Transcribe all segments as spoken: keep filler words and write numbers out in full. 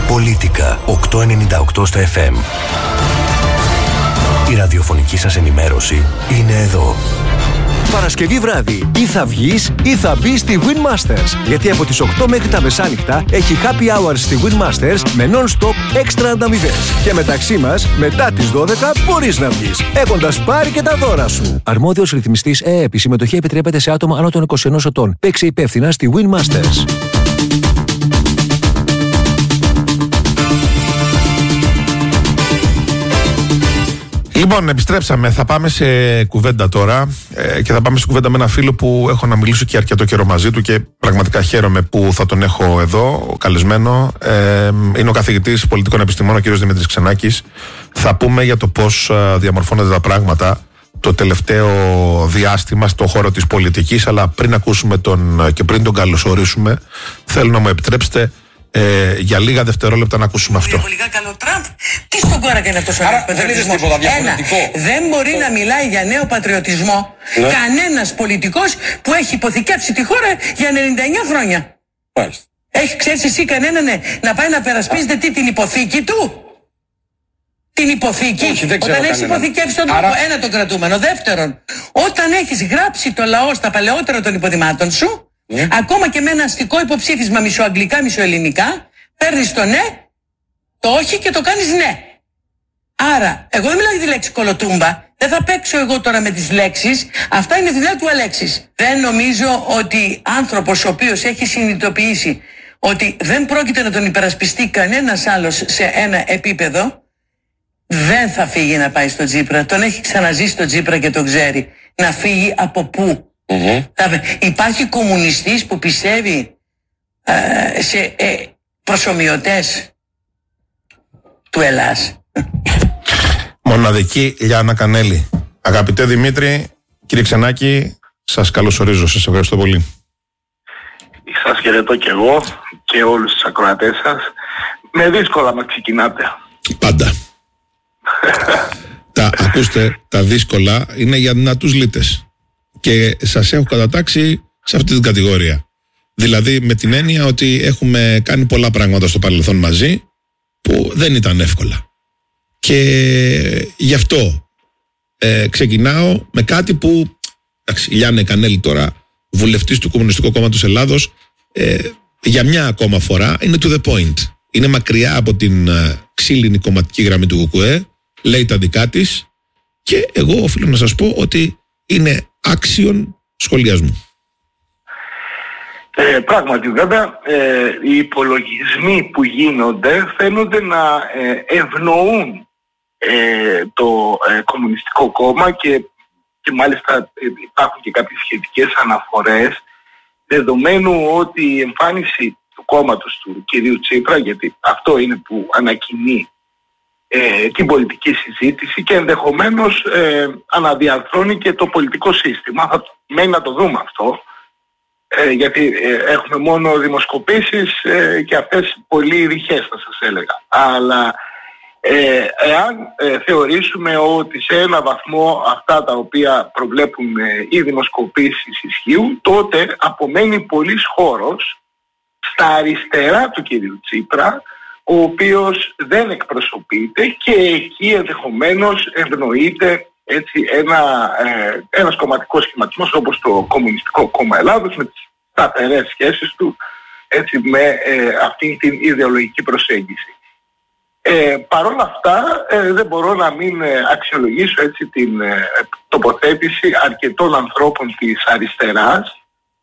Πολίτικα οκτακόσια ενενήντα οκτώ στα εφ εμ. Η ραδιοφωνική σας ενημέρωση είναι εδώ. Παρασκευή βράδυ, ή θα βγεις ή θα μπεις στη Winmasters. Γιατί από τις οκτώ μέχρι τα μεσάνυχτα έχει happy hours στη Winmasters με non-stop έξτρα ανταμοιβές. Και μεταξύ μας, μετά τις δώδεκα μπορείς να βγεις, έχοντας πάρει και τα δώρα σου. Αρμόδιος ρυθμιστής ΕΕΠ. Η συμμετοχή επιτρέπεται σε άτομα άνω των είκοσι ενός ετών. Παίξε υπεύθυνα στη Winmasters. Λοιπόν, επιστρέψαμε. Θα πάμε σε κουβέντα τώρα ε, και θα πάμε σε κουβέντα με ένα φίλο που έχω να μιλήσω και αρκετό καιρό μαζί του και πραγματικά χαίρομαι που θα τον έχω εδώ καλεσμένο. Ε, είναι ο καθηγητής πολιτικών επιστημών, ο κ. Δημήτρης Ξενάκης. Θα πούμε για το πώς διαμορφώνονται τα πράγματα το τελευταίο διάστημα στον χώρο της πολιτικής, αλλά πριν ακούσουμε τον και πριν τον καλωσορίσουμε, θέλω να μου επιτρέψετε Ε, για λίγα δευτερόλεπτα να ακούσουμε αυτό. Διαβολικά καλό Τραμπ. Τι στον κόρα κάνει αυτό ο νέο πατριωτισμό. Ένα, δεν μπορεί να μιλάει για νέο πατριωτισμό ναι. κανένας πολιτικός που έχει υποθηκεύσει τη χώρα για ενενήντα εννιά χρόνια. Μάλιστα. Έχει, ξέρεις εσύ κανέναν ναι, να πάει να περασπίζεται τι, την υποθήκη του. Την υποθήκη. Όχι, όταν έχεις υποθηκεύσει τον τόπο, ένα το κρατούμενο. Δεύτερον, όταν έχεις γράψει το λαό στα παλαιότερα των υποδημάτων σου. Yeah. Ακόμα και με ένα αστικό υποψήφισμα μισοαγγλικά, μισοελληνικά, παίρνεις το ναι, το όχι και το κάνεις ναι. Άρα, εγώ δεν μιλάω για τη λέξη κολοτούμπα, δεν θα παίξω εγώ τώρα με τις λέξεις, αυτά είναι δουλειά του Αλέξης. Δεν νομίζω ότι άνθρωπος ο οποίος έχει συνειδητοποιήσει ότι δεν πρόκειται να τον υπερασπιστεί κανένας άλλος σε ένα επίπεδο, δεν θα φύγει να πάει στο Τσίπρα. Τον έχει ξαναζήσει το Τσίπρα και τον ξέρει. Να φύγει από πού? Mm-hmm. Υπάρχει κομμουνιστής που πιστεύει ε, σε ε, προσομοιωτές του Ελλάς. Μοναδική Λιάννα Κανέλη. Αγαπητέ Δημήτρη, κύριε Ξενάκη, σας καλωσορίζω, σας ευχαριστώ πολύ. Σας χαιρετώ και εγώ και όλους τους ακροατές σας. Με δύσκολα μας ξεκινάτε. Πάντα. τα, ακούστε, τα δύσκολα είναι για δυνατούς λύτες. Και σας έχω κατατάξει σε αυτή την κατηγορία. Δηλαδή με την έννοια ότι έχουμε κάνει πολλά πράγματα στο παρελθόν μαζί που δεν ήταν εύκολα. Και γι' αυτό ε, ξεκινάω με κάτι που, εντάξει, η Λιάννα Κανέλη τώρα, βουλευτής του Κομμουνιστικού Κόμματος Ελλάδος, ε, για μια ακόμα φορά είναι to the point. Είναι μακριά από την ε, ξύλινη κομματική γραμμή του ΚΚΕ, λέει τα δικά της και εγώ οφείλω να σας πω ότι είναι άξιον σχολιασμού. Ε, πράγματι βέβαια ε, οι υπολογισμοί που γίνονται φαίνονται να ε, ευνοούν ε, το ε, Κομμουνιστικό Κόμμα και, και μάλιστα ε, υπάρχουν και κάποιες σχετικές αναφορές, δεδομένου ότι η εμφάνιση του κόμματος του κυρίου Τσίπρα, γιατί αυτό είναι που ανακοινεί Ε, την πολιτική συζήτηση και ενδεχομένως ε, αναδιαρθρώνει και το πολιτικό σύστημα. Θα μένει να το δούμε αυτό, ε, γιατί ε, έχουμε μόνο δημοσκοπήσεις ε, και αυτές πολύ ρηχές θα σας έλεγα. Αλλά ε, εάν ε, θεωρήσουμε ότι σε ένα βαθμό αυτά τα οποία προβλέπουν ε, οι δημοσκοπήσεις ισχύουν, τότε απομένει πολύς χώρος στα αριστερά του κυρίου Τσίπρα, ο οποίος δεν εκπροσωπείται και εκεί ενδεχομένως ευνοείται έτσι ένα, ε, ένας κομματικός σχηματισμός όπως το Κομμουνιστικό Κόμμα Ελλάδος με τις σταθερές σχέσεις του έτσι, με ε, αυτή την ιδεολογική προσέγγιση. Ε, Παρ' όλα αυτά ε, δεν μπορώ να μην ε, αξιολογήσω έτσι, την ε, τοποθέτηση αρκετών ανθρώπων της αριστεράς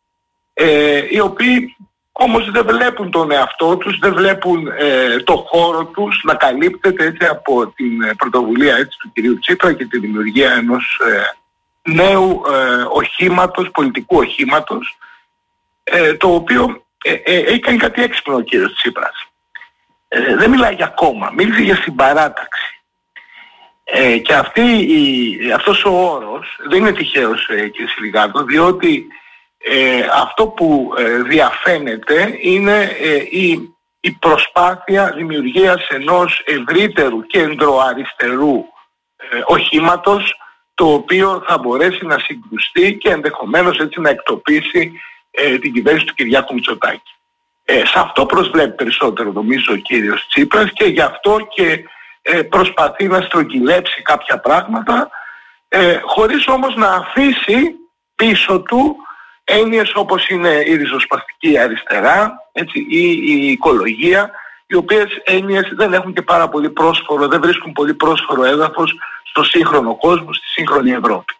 ε, οι οποίοι όμως δεν βλέπουν τον εαυτό τους, δεν βλέπουν ε, το χώρο τους να καλύπτεται έτσι, από την ε, πρωτοβουλία έτσι, του κυρίου Τσίπρα και τη δημιουργία ενός ε, νέου ε, οχήματος, πολιτικού οχήματος, ε, το οποίο ε, ε, έχει κάνει κάτι έξυπνο ο κύριος Τσίπρας. Ε, δεν μιλάει για κόμμα, μίλησε για συμπαράταξη. Ε, και αυτή η, αυτός ο όρος δεν είναι τυχαίος ε, κύριε Σιλιγάτο, διότι Ε, αυτό που ε, διαφαίνεται είναι ε, η, η προσπάθεια δημιουργίας ενός ευρύτερου κεντροαριστερού ε, οχήματος, το οποίο θα μπορέσει να συγκρουστεί και ενδεχομένως έτσι να εκτοπίσει ε, την κυβέρνηση του Κυριάκου Μητσοτάκη. Ε, σε αυτό προσβλέπει περισσότερο νομίζω ο κύριος Τσίπρας και γι' αυτό και ε, προσπαθεί να στρογγυλέψει κάποια πράγματα ε, χωρίς όμως να αφήσει πίσω του έννοιες όπως είναι η ριζοσπαστική αριστερά, έτσι, ή η οικολογία, οι οποίες έννοιες δεν έχουν και πάρα πολύ πρόσφορο, δεν βρίσκουν πολύ πρόσφορο έδαφος στο σύγχρονο κόσμο, στη σύγχρονη Ευρώπη.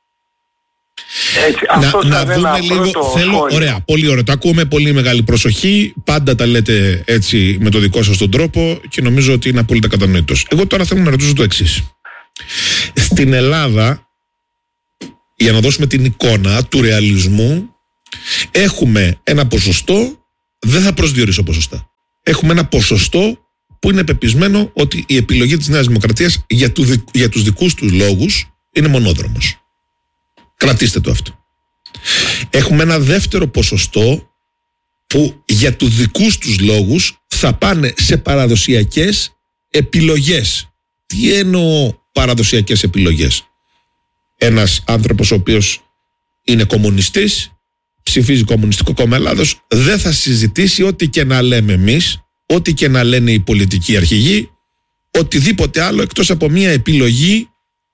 Έτσι, να να δούμε λίγο, θέλω, ωραία, πολύ ωραία, το ακούω με πολύ μεγάλη προσοχή, πάντα τα λέτε έτσι με το δικό σας τον τρόπο και νομίζω ότι είναι απόλυτα κατανοητός. Εγώ τώρα θέλω να ρωτήσω το εξής. Στην Ελλάδα, για να δώσουμε την εικόνα του ρεαλισμού, έχουμε ένα ποσοστό, δεν θα προσδιορίσω ποσοστά, έχουμε ένα ποσοστό που είναι πεπισμένο ότι η επιλογή της Νέας Δημοκρατίας για, του, για τους δικούς τους λόγους είναι μονόδρομος. Κρατήστε το αυτό. Έχουμε ένα δεύτερο ποσοστό που για τους δικούς τους λόγους θα πάνε σε παραδοσιακές επιλογές. Τι εννοώ παραδοσιακές επιλογές? Ένας άνθρωπος ο οποίος είναι κομμουνιστής, ψηφίζει Κομμουνιστικό Κόμμα Ελλάδος, δεν θα συζητήσει ό,τι και να λέμε εμείς, ό,τι και να λένε οι πολιτικοί αρχηγοί, οτιδήποτε άλλο εκτός από μια επιλογή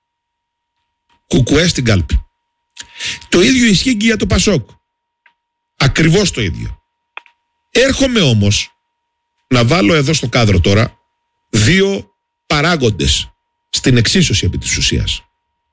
κουκουέ στην κάλπη. Το ίδιο ισχύει και για το Πασόκ. Ακριβώς το ίδιο. Έρχομαι όμως να βάλω εδώ στο κάδρο τώρα δύο παράγοντες στην εξίσωση επί της ουσίας.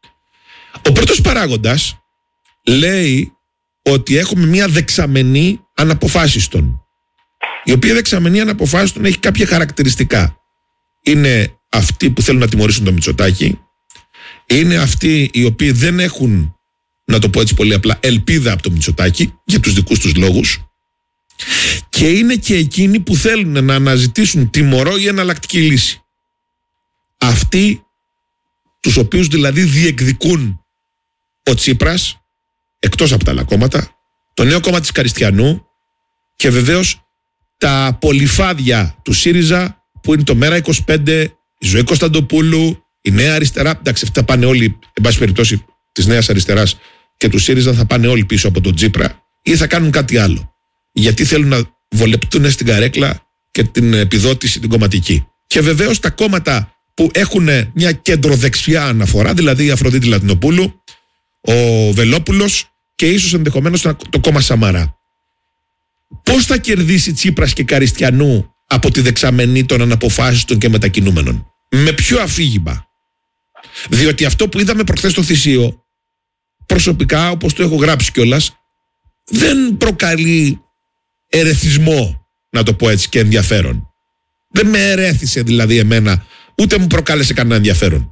Ο πρώτος παράγοντας λέει ότι έχουμε μια δεξαμενή αναποφάσιστον, η οποία δεξαμενή αναποφάσιστον έχει κάποια χαρακτηριστικά. Είναι αυτοί που θέλουν να τιμωρήσουν το Μητσοτάκη, είναι αυτοί οι οποίοι δεν έχουν, να το πω έτσι πολύ απλά, ελπίδα από το Μητσοτάκη για τους δικούς τους λόγους, και είναι και εκείνοι που θέλουν να αναζητήσουν τιμωρό ή εναλλακτική λύση. Αυτοί τους οποίους δηλαδή διεκδικούν ο Τσίπρας, εκτός από τα άλλα κόμματα, το νέο κόμμα της Καριστιανού και βεβαίως τα πολυφάδια του ΣΥΡΙΖΑ που είναι το Μέρα είκοσι πέντε, η Ζωή Κωνσταντοπούλου, η Νέα Αριστερά. Εντάξει, αυτά πάνε όλοι, εν πάση περιπτώσει, της Νέας Αριστεράς και του ΣΥΡΙΖΑ θα πάνε όλοι πίσω από τον Τσίπρα ή θα κάνουν κάτι άλλο. Γιατί θέλουν να βολεπτούν στην καρέκλα και την επιδότηση την κομματική. Και βεβαίως τα κόμματα που έχουν μια κεντροδεξιά αναφορά, δηλαδή η Αφροδίτη Λατινοπούλου, ο Βελόπουλος και ίσως ενδεχομένως το κόμμα Σαμαρά. Πώς θα κερδίσει Τσίπρας και Καριστιανού από τη δεξαμενή των αναποφάσιστων και μετακινούμενων? Με ποιο αφήγημα? Διότι αυτό που είδαμε προχθές στο Θησίο, προσωπικά, όπως το έχω γράψει κιόλας, δεν προκαλεί ερεθισμό, να το πω έτσι, και ενδιαφέρον. Δεν με ερέθησε δηλαδή εμένα, ούτε μου προκάλεσε κανένα ενδιαφέρον.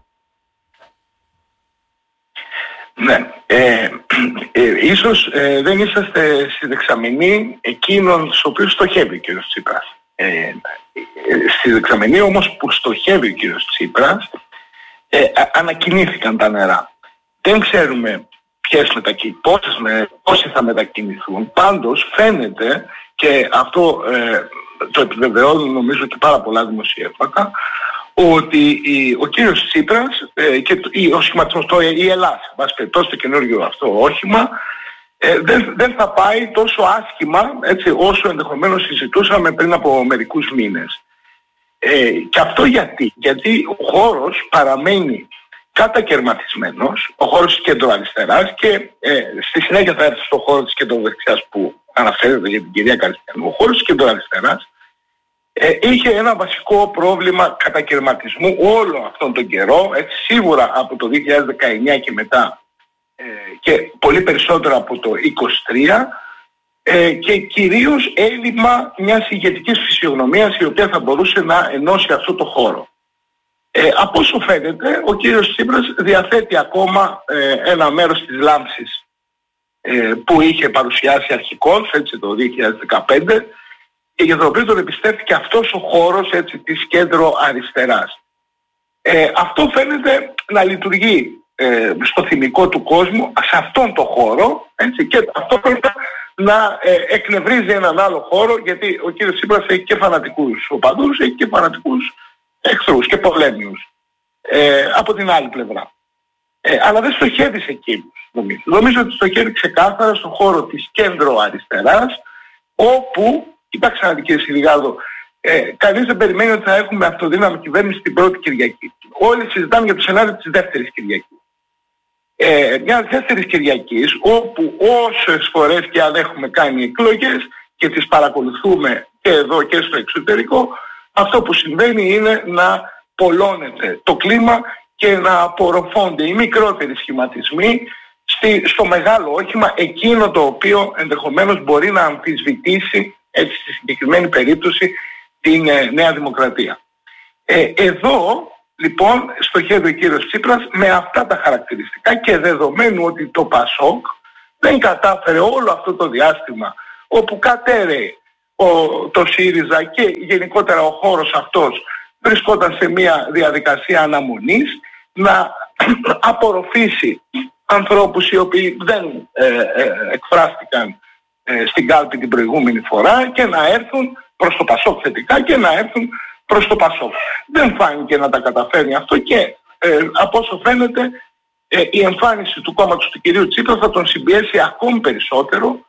Ναι, ε, ε, ίσως ε, δεν είσαστε στη δεξαμενή εκείνων στους οποίους στοχεύει ο κ. Τσίπρας. Ε, ε, στη δεξαμενή όμως που στοχεύει ο κ. Τσίπρας ε, α, ανακοινήθηκαν τα νερά. Δεν ξέρουμε ποιες μετακι... πόσες με... πόσοι θα μετακινηθούν. Πάντως φαίνεται, και αυτό ε, το επιβεβαιώνουν νομίζω και πάρα πολλά δημοσιεύματα, ότι η, ο κύριος Τσίπρας ε, και το, η, ο σχηματισμός, το, η Ελλάδα, βάση περιπτώσει το καινούργιο αυτό όχημα, ε, δεν, δεν θα πάει τόσο άσχημα, έτσι, όσο ενδεχομένως συζητούσαμε πριν από μερικούς μήνες. Ε, και αυτό γιατί? Γιατί ο χώρος παραμένει κατακερματισμένος, ο χώρος της κεντροαριστεράς, και ε, στη συνέχεια θα έρθει στο χώρο της κεντροδεξιάς που αναφέρεται για την κυρία Καριστιανού. Ο χώρος της κεντροαριστεράς Ε, είχε ένα βασικό πρόβλημα κατακερματισμού όλο αυτόν τον καιρό, έτσι, σίγουρα από το δύο χιλιάδες δεκαεννιά και μετά ε, και πολύ περισσότερο από το είκοσι τρία, ε, και κυρίως έλλειμμα μιας ηγετικής φυσιογνωμίας η οποία θα μπορούσε να ενώσει αυτό το χώρο. Ε, από όσο φαίνεται, ο κύριος Τσίπρας διαθέτει ακόμα ε, ένα μέρος της λάμψης ε, που είχε παρουσιάσει αρχικώς, έτσι, το δύο χιλιάδες δεκαπέντε, και για το οποίο τον εμπιστεύτηκε αυτός ο χώρος, έτσι, της κέντρο αριστεράς. Ε, αυτό φαίνεται να λειτουργεί ε, στο θυμικό του κόσμου, σε αυτόν τον χώρο, έτσι, και αυτό πρέπει να ε, εκνευρίζει έναν άλλο χώρο, γιατί ο κύριος Τσίπρας έχει και φανατικούς οπαδούς, έχει και φανατικούς εχθρούς και πολέμιους ε, από την άλλη πλευρά. Ε, αλλά δεν στοχεύει σε εκείνους, νομίζω. Νομίζω ότι στοχεύει ξεκάθαρα στον χώρο της κέντρο αριστεράς, όπου Κοιτάξτε να δει, κύριε Σιλιγάδο, ε, κανείς δεν περιμένει ότι θα έχουμε αυτοδύναμη κυβέρνηση την πρώτη Κυριακή. Όλοι συζητάμε για το σενάριο της δεύτερης Κυριακής. Ε, μια δεύτερης Κυριακής, όπου όσες φορές και αν έχουμε κάνει εκλογές και τις παρακολουθούμε και εδώ και στο εξωτερικό, αυτό που συμβαίνει είναι να πολλώνεται το κλίμα και να απορροφώνται οι μικρότεροι σχηματισμοί στη, στο μεγάλο όχημα, εκείνο το οποίο ενδεχομένως μπορεί να αμφισβητήσει, έτσι στη συγκεκριμένη περίπτωση, την ε, Νέα Δημοκρατία. Ε, εδώ λοιπόν στοχεύει ο κύριος Τσίπρας με αυτά τα χαρακτηριστικά και δεδομένου ότι το ΠΑΣΟΚ δεν κατάφερε όλο αυτό το διάστημα όπου κατέρεε ο, το ΣΥΡΙΖΑ και γενικότερα ο χώρος αυτός βρισκόταν σε μια διαδικασία αναμονής, να απορροφήσει ανθρώπους οι οποίοι δεν ε, ε, εκφράστηκαν ε, στην κάλπη την προηγούμενη φορά και να έρθουν προς το ΠΑΣΟΚ θετικά και να έρθουν προς το ΠΑΣΟΚ. Δεν φάνηκε να τα καταφέρνει αυτό και ε, από όσο φαίνεται ε, η εμφάνιση του κόμματος του κυρίου Τσίπρα θα τον συμπιέσει ακόμη περισσότερο,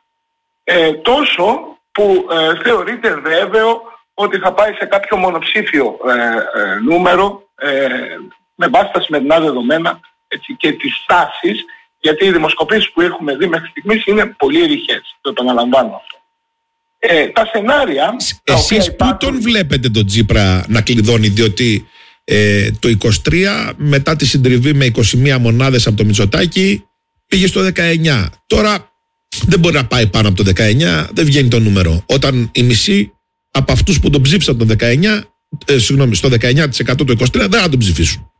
ε, τόσο που ε, θεωρείται βέβαιο ότι θα πάει σε κάποιο μονοψήφιο ε, ε, νούμερο ε, με βάση τα σημερινά δεδομένα, έτσι, και τις τάσεις, γιατί οι δημοσκοπήσεις που έχουμε δει μέχρι στιγμής είναι πολύ ρηχές, το επαναλαμβάνω αυτό. Ε, τα σενάρια... Εσείς πού υπάρχουν... τον βλέπετε τον Τσίπρα να κλειδώνει, διότι ε, το είκοσι τρία μετά τη συντριβή με είκοσι μία μονάδες από το Μητσοτάκη πήγε στο δεκαεννιά. Τώρα δεν μπορεί να πάει πάνω από το δεκαεννιά, δεν βγαίνει το νούμερο. Όταν η μισή από αυτούς που τον ψήφισαν το δεκαεννιά, ε, συγγνώμη, στο δεκαεννιά τοις εκατό το είκοσι τρία δεν θα τον ψηφίσουν.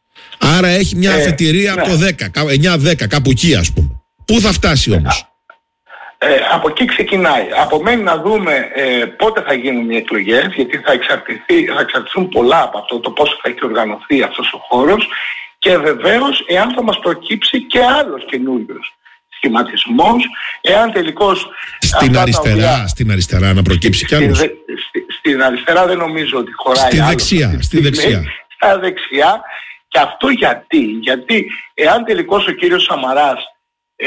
Άρα έχει μια ε, αφετηρία ναι. από το δέκα, εννιά δέκα, κάπου εκεί ας πούμε. Πού θα φτάσει όμως? Ε, από εκεί ξεκινάει. Απομένει να δούμε ε, πότε θα γίνουν οι εκλογές, γιατί θα, εξαρτηθεί, θα εξαρτηθούν πολλά από αυτό, το πώς θα έχει οργανωθεί αυτός ο χώρος και βεβαίως εάν θα μας προκύψει και άλλος καινούριος σχηματισμός, εάν τελικώς... Στην αριστερά, οποία... στην αριστερά να προκύψει κι άλλος. Στη, στη, στην αριστερά δεν νομίζω ότι χωράει στη άλλος. Δεξιά, στη δεξιά. Στα δεξιά. Και αυτό γιατί, γιατί εάν τελικώς ο κύριος Σαμαράς ε,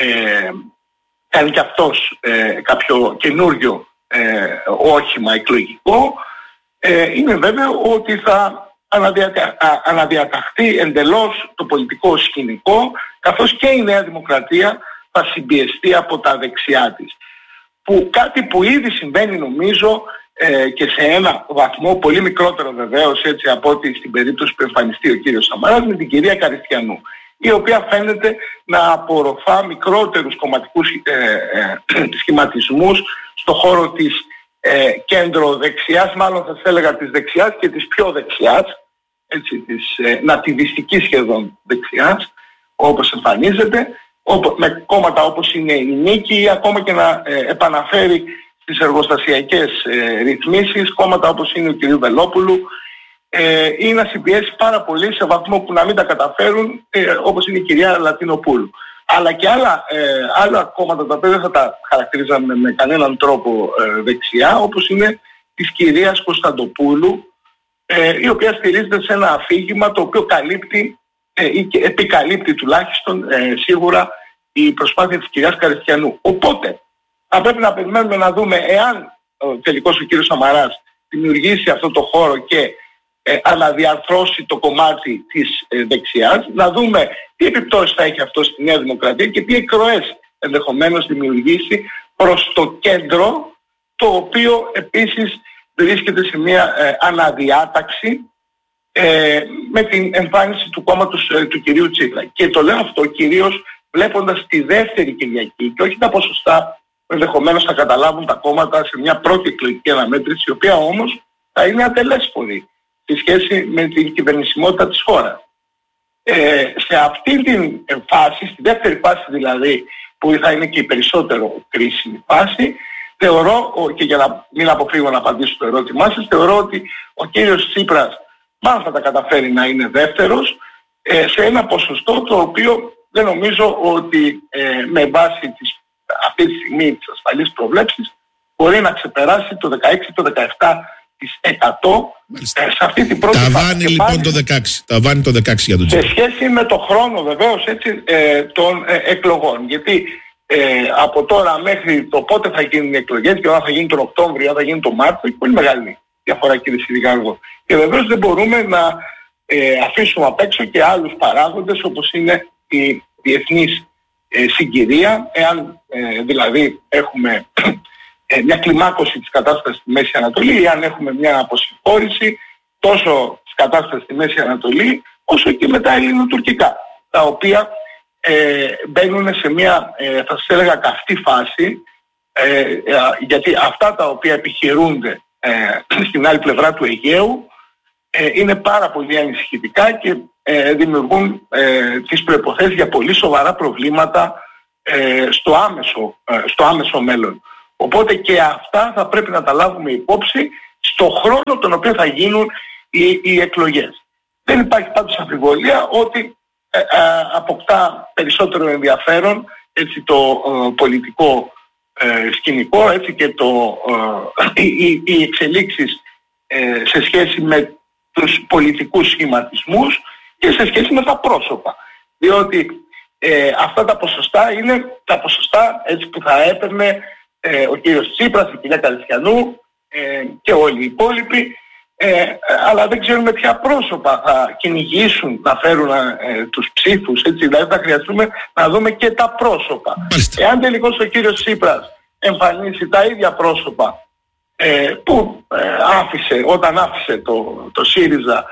κάνει και αυτός ε, κάποιο καινούριο ε, όχημα εκλογικό, ε, είναι βέβαιο ότι θα αναδιατα... αναδιαταχθεί εντελώς το πολιτικό σκηνικό, καθώς και η Νέα Δημοκρατία θα συμπιεστεί από τα δεξιά της. Που κάτι που ήδη συμβαίνει νομίζω ε, και σε ένα βαθμό πολύ μικρότερο βεβαίως, έτσι, από ότι στην περίπτωση που εμφανιστεί ο κύριος Σαμαράς με την κυρία Καριστιανού, η οποία φαίνεται να απορροφά μικρότερους κομματικούς ε, ε, σχηματισμούς στο χώρο της ε, κέντρο-δεξιάς, μάλλον θα σας έλεγα της δεξιάς και της πιο δεξιάς, έτσι, της ε, νατιβιστικής σχεδόν δεξιάς, όπως εμφανίζεται, με κόμματα όπως είναι η Νίκη ή ακόμα και να ε, επαναφέρει στις εργοστασιακές ε, ρυθμίσεις κόμματα όπως είναι ο κ. Βελόπουλου ε, ή να συμπιέσει πάρα πολύ σε βαθμό που να μην τα καταφέρουν ε, όπως είναι η κυρία Λατινοπούλου. Αλλά και άλλα, ε, άλλα κόμματα τα οποία δεν θα τα χαρακτηρίζαμε με κανέναν τρόπο ε, δεξιά, όπως είναι της κυρίας Κωνσταντοπούλου, ε, η οποία στηρίζεται σε ένα αφήγημα το οποίο καλύπτει ή και επικαλύπτει τουλάχιστον ε, σίγουρα η προσπάθεια της κυρίας Καριστιανού. Οπότε θα πρέπει να περιμένουμε να δούμε εάν ε, τελικώς ο κύριος Σαμαράς δημιουργήσει αυτό το χώρο και ε, αναδιαρθρώσει το κομμάτι της ε, δεξιάς, να δούμε τι επιπτώσεις θα έχει αυτό στη Νέα Δημοκρατία και τι εκροές ενδεχομένως δημιουργήσει προς το κέντρο, το οποίο επίσης βρίσκεται σε μια ε, αναδιάταξη Ε, με την εμφάνιση του κόμματος ε, του κυρίου Τσίπρα. Και το λέω αυτό κυρίως βλέποντας τη δεύτερη Κυριακή και όχι τα ποσοστά που ενδεχομένως θα καταλάβουν τα κόμματα σε μια πρώτη εκλογική αναμέτρηση, η οποία όμως θα είναι ατελέσπορη στη σχέση με την κυβερνησιμότητα της χώρας. Ε, σε αυτή την φάση, στη δεύτερη φάση δηλαδή, που θα είναι και η περισσότερο κρίσιμη φάση, θεωρώ, και για να μην αποφύγω να απαντήσω το ερώτημά σας, θεωρώ ότι ο κύριος Τσίπρας μάλλον θα τα καταφέρει να είναι δεύτερος ε, σε ένα ποσοστό το οποίο δεν νομίζω ότι ε, με βάση της, αυτή τη στιγμή της ασφαλής προβλέψης μπορεί να ξεπεράσει το δεκαέξι το δεκαεπτά τοις εκατό ε, σε αυτή την πρώτη φάση. Ταβάνι λοιπόν πάλι, το δεκαέξι. Ταβάνι το δεκαέξι για τον Τσίπρα. Σε σχέση με το χρόνο βεβαίως έτσι, ε, των ε, εκλογών. Γιατί ε, από τώρα μέχρι το πότε θα γίνουν οι εκλογές και όταν θα γίνει τον Οκτώβριο, αν θα γίνει τον Μάρτιο, έχει πολύ μεγάλη διαφορά, κύριε Συριγάνδο. Και βεβαίως δεν μπορούμε να ε, αφήσουμε απ' έξω και άλλους παράγοντες όπως είναι η διεθνής ε, συγκυρία, εάν ε, δηλαδή έχουμε ε, μια κλιμάκωση της κατάστασης στη Μέση Ανατολή ή αν έχουμε μια αποσυμφόρηση τόσο της κατάστασης στη Μέση Ανατολή όσο και με τα ελληνοτουρκικά, τα οποία ε, μπαίνουν σε μια, ε, θα σας έλεγα, καυτή φάση, ε, ε, γιατί αυτά τα οποία επιχειρούνται ε, στην άλλη πλευρά του Αιγαίου ε, είναι πάρα πολύ ανησυχητικά και ε, δημιουργούν ε, τις προϋποθέσεις για πολύ σοβαρά προβλήματα ε, στο, άμεσο, ε, στο άμεσο μέλλον. Οπότε και αυτά θα πρέπει να τα λάβουμε υπόψη στο χρόνο τον οποίο θα γίνουν οι, οι εκλογές. Δεν υπάρχει πάντως αμφιβολία ότι ε, ε, αποκτά περισσότερο ενδιαφέρον έτσι, το ε, πολιτικό ε, σκηνικό, έτσι, και το, ε, οι, οι εξελίξεις ε, σε σχέση με τους πολιτικούς σχηματισμούς και σε σχέση με τα πρόσωπα. Διότι ε, αυτά τα ποσοστά είναι τα ποσοστά έτσι, που θα έπαιρνε ε, ο κύριος Τσίπρας, η κυρία Καριστιανού ε, και όλοι οι υπόλοιποι, ε, αλλά δεν ξέρουμε ποια πρόσωπα θα κυνηγήσουν να φέρουν ε, τους ψήφους, έτσι, δηλαδή θα χρειαστούμε να δούμε και τα πρόσωπα. Εάν τελικώς ο κύριος Τσίπρας εμφανίσει τα ίδια πρόσωπα ε, που ε, άφησε όταν άφησε το, το ΣΥΡΙΖΑ,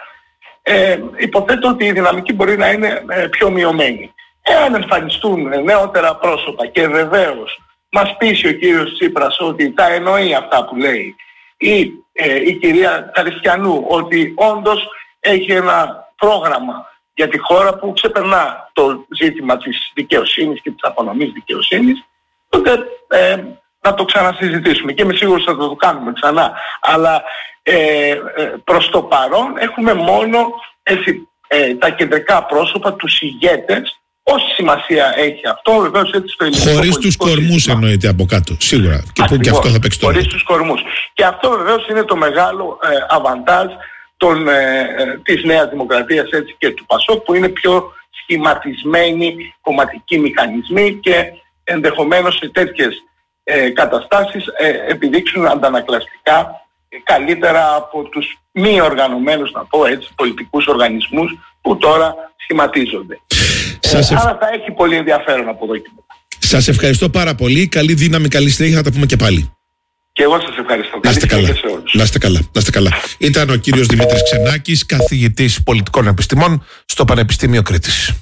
ε, υποθέτω ότι η δυναμική μπορεί να είναι ε, πιο μειωμένη. Εάν εμφανιστούν νεότερα πρόσωπα και βεβαίως μας πείσει ο κύριος Τσίπρας ότι τα εννοεί αυτά που λέει, ή ε, η κυρία Καριστιανού ότι όντως έχει ένα πρόγραμμα για τη χώρα που ξεπερνά το ζήτημα της δικαιοσύνης και της απονομής δικαιοσύνης, τότε ε, να το ξανασυζητήσουμε και είμαι σίγουρος ότι θα το κάνουμε ξανά. Αλλά ε, ε, προς το παρόν έχουμε μόνο έτσι, ε, τα κεντρικά πρόσωπα, τους ηγέτες. Όση σημασία έχει αυτό, βεβαίως έτσι στο ελληνικό. Χωρίς τους κορμούς εννοείται από κάτω, σίγουρα. Και που και αυτό θα παίξει το χωρίς τους κορμούς. Και αυτό βεβαίως είναι το μεγάλο ε, αβαντάζ των, ε, ε, της Νέας Δημοκρατίας έτσι, και του ΠΑΣΟΚ, που είναι πιο σχηματισμένοι κομματικοί μηχανισμοί και ενδεχομένως σε τέτοιες ε, καταστάσεις ε, επιδείξουν αντανακλαστικά ε, καλύτερα από τους μη οργανωμένους, να πω έτσι, πολιτικούς οργανισμούς που τώρα σχηματίζονται. Σας Ε, ευ... άρα θα έχει πολύ ενδιαφέρον από εδώ και μετά. Σας ευχαριστώ πάρα πολύ. Καλή δύναμη, καλή συνέχεια. Θα τα πούμε και πάλι. Και εγώ σας ευχαριστώ. Να είστε καλά. Να είστε καλά. Να είστε καλά. Ήταν ο κύριος Δημήτρης Ξενάκης, καθηγητής πολιτικών επιστημών στο Πανεπιστήμιο Κρήτης.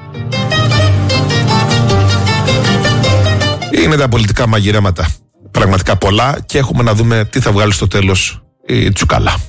Είναι τα πολιτικά μαγειρέματα. Πραγματικά πολλά και έχουμε να δούμε τι θα βγάλει στο τέλος η Τσουκάλα.